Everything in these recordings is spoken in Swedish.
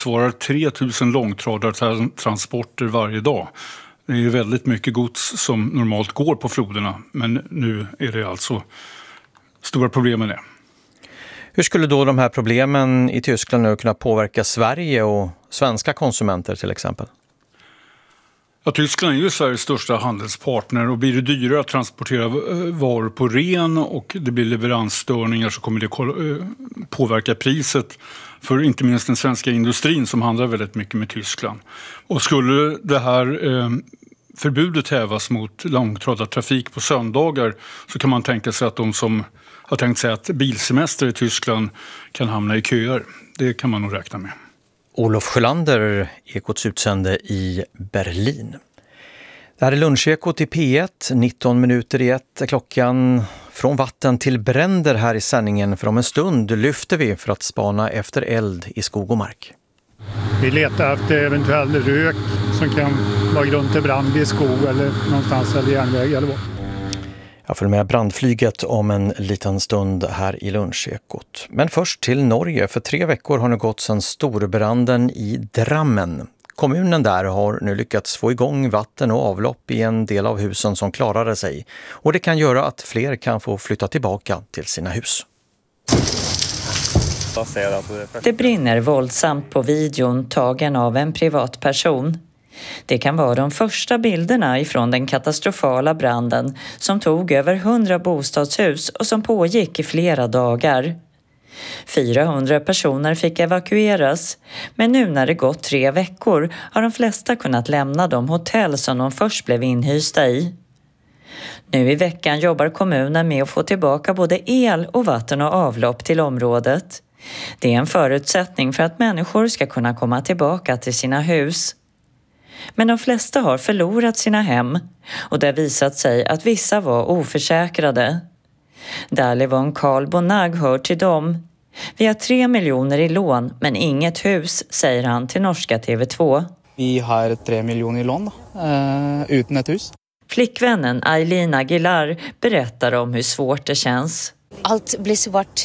svarar 3000 långtradartransporter varje dag. Det är väldigt mycket gods som normalt går på floderna, men nu är det alltså stora problem med det. Hur skulle då de här problemen i Tyskland nu kunna påverka Sverige och svenska konsumenter till exempel? Ja, Tyskland är ju Sveriges största handelspartner och blir det dyrare att transportera varor på ren och det blir leveransstörningar så kommer det påverka priset för inte minst den svenska industrin som handlar väldigt mycket med Tyskland. Och skulle det här förbudet hävas mot långtradartrafik på söndagar så kan man tänka sig att de som har tänkt sig att bilsemester i Tyskland kan hamna i köer. Det kan man nog räkna med. Olof Sjölander, Ekots utsände i Berlin. Det här är Lunchekot i P1, 19 minuter i 1 klockan. Från vatten till bränder här i sändningen, för om en stund lyfter vi för att spana efter eld i skog och mark. Vi letar efter eventuell rök som kan vara grund till brand i skog eller någonstans eller järnväg eller vad. Jag följer med brandflyget om en liten stund här i Lunchekot. Men först till Norge. För 3 veckor har nu gått sedan storbranden i Drammen. Kommunen där har nu lyckats få igång vatten och avlopp i en del av husen som klarade sig. Och det kan göra att fler kan få flytta tillbaka till sina hus. Det brinner våldsamt på videon tagen av en privatperson. Det kan vara de första bilderna ifrån den katastrofala branden som tog över 100 bostadshus och som pågick i flera dagar. 400 personer fick evakueras, men nu när det gått 3 veckor har de flesta kunnat lämna de hotell som de först blev inhysta i. Nu i veckan jobbar kommunen med att få tillbaka både el och vatten och avlopp till området. Det är en förutsättning för att människor ska kunna komma tillbaka till sina hus. Men de flesta har förlorat sina hem och det har visat sig att vissa var oförsäkrade. Dalivon Karl Bonag hör till dem. Vi har 3 miljoner i lån men inget hus, säger han till norska TV2. Vi har 3 miljoner i lån utan ett hus. Flickvännen Eileen Aguilar berättar om hur svårt det känns. Allt blir svårt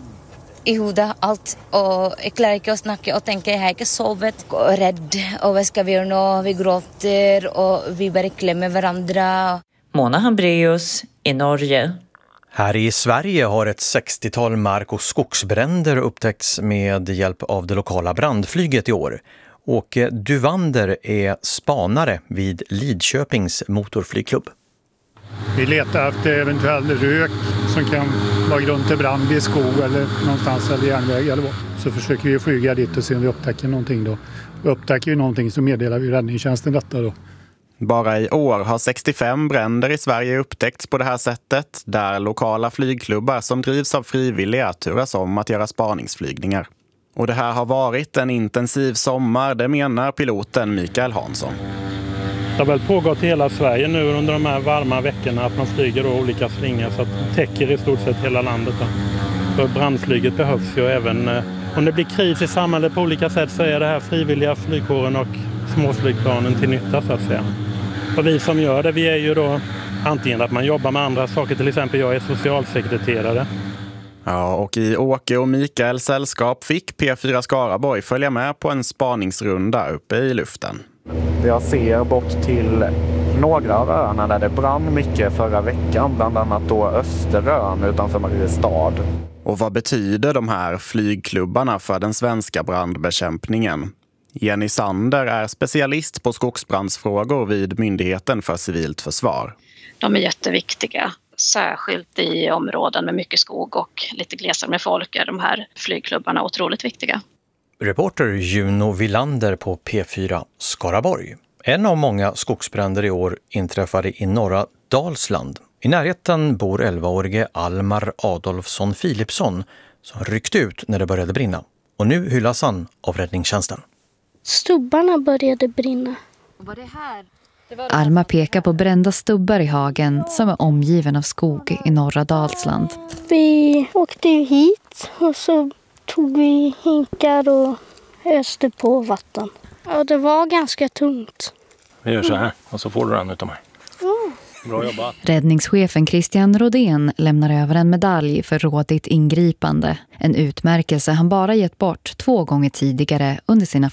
i huvudet, allt. Och jag klarar inte att snacka och tänka, jag har inte sovit. Och är rädd. Och vad ska vi göra nu? Vi gråter och vi bara klämmer varandra. Mona Hambreus i Norge. Här i Sverige har ett 60-tal mark- och skogsbränder upptäckts med hjälp av det lokala brandflyget i år. Åke Duvander är spanare vid Lidköpings motorflygklubb. Vi letar efter eventuell rök som kan vara grund till brand i skog eller någonstans eller järnväg eller vad. Så försöker vi flyga dit och se om vi upptäcker någonting då. Upptäcker vi någonting så meddelar vi räddningstjänsten detta då. Bara i år har 65 bränder i Sverige upptäckts på det här sättet, där lokala flygklubbar som drivs av frivilliga turas om att göra spaningsflygningar. Och det här har varit en intensiv sommar, det menar piloten Mikael Hansson. Det har väl pågått i hela Sverige nu under de här varma veckorna att man flyger då olika slingor så att det täcker i stort sett hela landet. Då. För brandflyget behövs ju även om det blir kris i samhället på olika sätt så är det här frivilliga flygkåren och småflygplanen till nytta så att säga. Och vi som gör det, vi är ju då antingen att man jobbar med andra saker, till exempel jag är socialsekreterare. Ja, och i Åke och Mikaels sällskap fick P4 Skaraborg följa med på en spaningsrunda uppe i luften. Jag ser bort till några av öarna där det brann mycket förra veckan, bland annat då Österön utanför Mariestad. Och vad betyder de här flygklubbarna för den svenska brandbekämpningen? Jenny Sander är specialist på skogsbrandsfrågor vid Myndigheten för civilt försvar. De är jätteviktiga, särskilt i områden med mycket skog och lite glesare med folk är de här flygklubbarna otroligt viktiga. Reporter Juno Villander på P4 Skaraborg. En av många skogsbränder i år inträffade i norra Dalsland. I närheten bor 11-årige Almar Adolfsson Philipsson som ryckte ut när det började brinna. Och nu hyllas han av räddningstjänsten. Stubbarna började brinna. Alma pekar på brända stubbar i hagen som är omgiven av skog i norra Dalsland. Vi åkte hit och så tog vi hinkar och öste på vatten. Ja, det var ganska tungt. Vi gör så här och så får du den utav mig. Bra jobbat. Räddningschefen Christian Rodén lämnar över en medalj för rådigt ingripande. En utmärkelse han bara gett bort 2 gånger tidigare under sina